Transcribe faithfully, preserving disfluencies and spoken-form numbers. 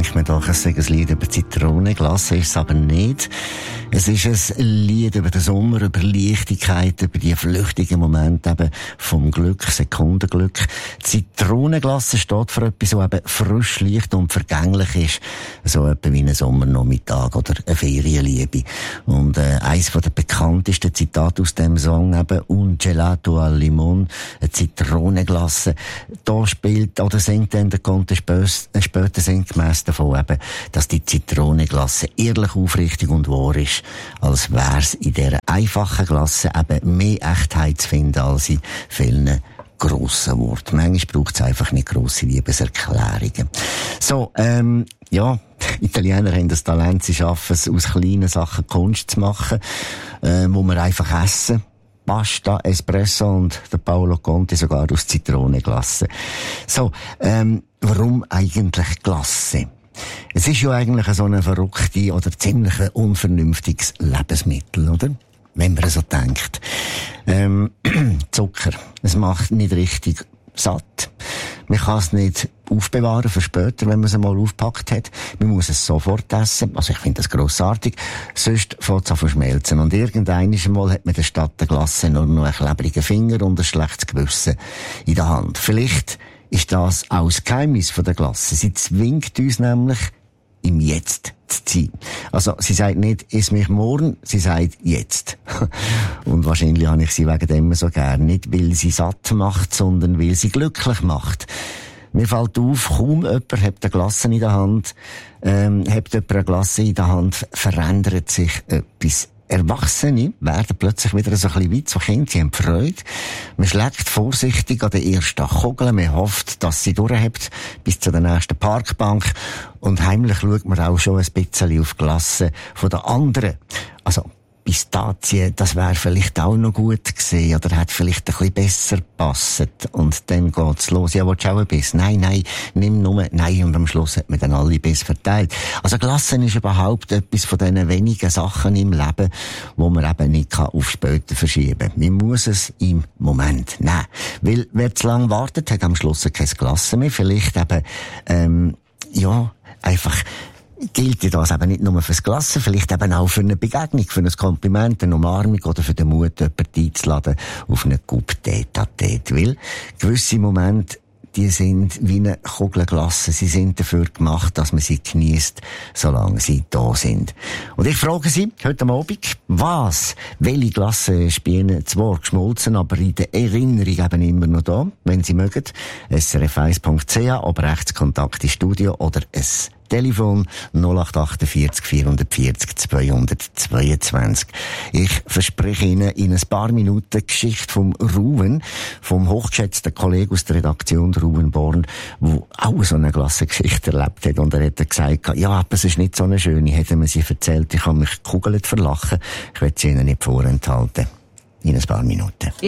denkt man doch, es sei ein Lied über Zitronenglasse, ist es aber nicht. Es ist ein Lied über den Sommer, über Leichtigkeit, über die flüchtigen Momente eben vom Glück, Sekundenglück. Zitronenglasse steht für etwas, so eben frisch, leicht und vergänglich ist. So etwa wie ein Sommernachmittag oder eine Ferienliebe. Und äh, eins von den bekanntesten Zitate aus dem Song eben, un gelato al limon, eine Zitronenglasse. Da spielt oder singt dann der Conte später sinngemäss davon eben, dass die Zitronenglasse ehrlich, aufrichtig und wahr ist, als wär's in dieser einfachen Glasse eben mehr Echtheit zu finden als in vielen grossen Worten. Manchmal braucht es einfach nicht grosse Liebeserklärungen. So, ähm, ja, Italiener haben das Talent, sie schaffen es, aus kleinen Sachen Kunst zu machen, äh, wo wir einfach essen. Pasta, Espresso und der Paolo Conte sogar aus Zitronenglasse. So, ähm, warum eigentlich Glasse? Es ist ja eigentlich so ein verrücktes oder ziemlich ein unvernünftiges Lebensmittel, oder? Wenn man so denkt. Ähm, Zucker. Es macht nicht richtig satt. Man kann es nicht aufbewahren für später, wenn man es einmal aufgepackt hat. Man muss es sofort essen. Also ich finde das grossartig. Sonst fängt es an zu verschmelzen. Und irgendwann einmal hat man statt der Glasse nur noch einen klebrigen Finger und ein schlechtes Gewissen in der Hand. Vielleicht ist das auch das Geheimnis von der Glasse. Sie zwingt uns nämlich, im Jetzt zu sein. Also, sie sagt nicht, iss mich morgen, sie sagt jetzt. Und wahrscheinlich habe ich sie wegen dem so gern. Nicht, weil sie satt macht, sondern weil sie glücklich macht. Mir fällt auf, kaum jemand hat eine Glasse in der Hand, ähm, hat jemand eine Glasse in der Hand, verändert sich etwas. Erwachsene werden plötzlich wieder so ein bisschen weit, so Kinder, sie haben Freude. Man schlägt vorsichtig an den ersten Kugeln, man hofft, dass sie durchhebt bis zur nächsten Parkbank und heimlich schaut man auch schon ein bisschen auf die Glasse von den anderen. Also, Pistazien, das wäre vielleicht auch noch gut gewesen, oder hat vielleicht ein bisschen besser gepasst. Und dann geht's los. Ja, willst du auch ein Biss? Nein, nein, nimm nur, nein, und am Schluss hat man dann alle Biss verteilt. Also Glassen ist überhaupt etwas von diesen wenigen Sachen im Leben, wo man eben nicht auf später verschieben kann. Man muss es im Moment nehmen. Weil, wer zu lange wartet, hat am Schluss kein Glassen mehr. Vielleicht eben, ähm, ja, einfach, gilt ja das eben nicht nur fürs Glassen, vielleicht eben auch für eine Begegnung, für ein Kompliment, eine Umarmung oder für den Mut, jemanden einzuladen auf eine Coupe Tête-à-Tête. Weil gewisse Momente, die sind wie eine Kugel Glasse. Sie sind dafür gemacht, dass man sie genießt, solange sie da sind. Und ich frage Sie heute Abend, was? Welche Glasse ist bei Ihnen zwar geschmolzen, aber in der Erinnerung eben immer noch da, wenn Sie mögen. S R F eins Punkt C H, ob Rechtskontakt ins Studio oder ein Telefon null acht achtundvierzig vierhundertvierzig zweihundertzweiundzwanzig. Ich verspreche Ihnen in ein paar Minuten die Geschichte vom Ruben, vom hochgeschätzten Kollegen aus der Redaktion, Ruben Born, der auch so eine Klassengeschichte erlebt hat. Und er hat gesagt, ja, aber es ist nicht so eine schöne, hätte man sie erzählt, ich habe mich gekugelt verlachen. Ich will sie Ihnen nicht vorenthalten. In ein paar Minuten.